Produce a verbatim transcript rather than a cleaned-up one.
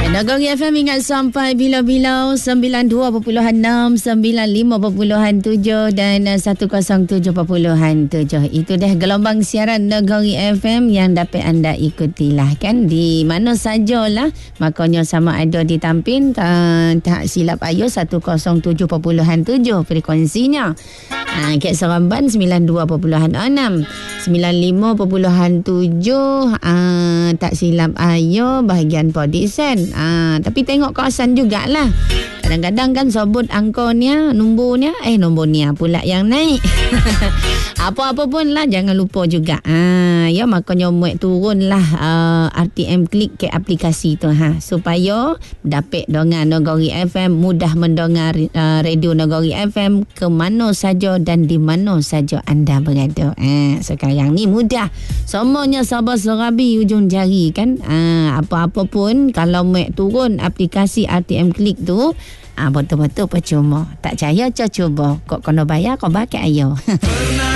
Nagari F M ingat sampai bila-bila sembilan puluh dua perpuluhan enam, sembilan puluh lima perpuluhan tujuh dan seratus tujuh perpuluhan tujuh. Itu dah gelombang siaran Nagari F M yang dapat anda ikutilah kan di mana sajalah. Makanya sama ada di Tampin tak, tak silap ayo seratus tujuh perpuluhan tujuh frekuensinya. Ha, Kat Seremban sembilan puluh dua perpuluhan enam, sembilan puluh lima perpuluhan tujuh, ha, tak silap ayo bahagian Podisen. Ha, tapi tengok kawasan jugalah. Kadang-kadang kan sebut angkonya, nombornya, eh nombornya pula yang naik. Apa-apa pun lah jangan lupa juga. Ha, ya makanya muat turunlah uh, R T M klik ke aplikasi tu ha supaya dapat dengar Nagari F M, mudah mendengar uh, radio Nagari F M ke mana saja dan di mana saja anda berada. Ha, sekarang ni mudah. Semuanya sabar serabi ujung jari kan. Ha, apa-apa pun kalau muat turun aplikasi R T M klik tu, ah, betul-betul percuma. Tak percaya, cuba. Kok kena bayar, kau pakai ayo.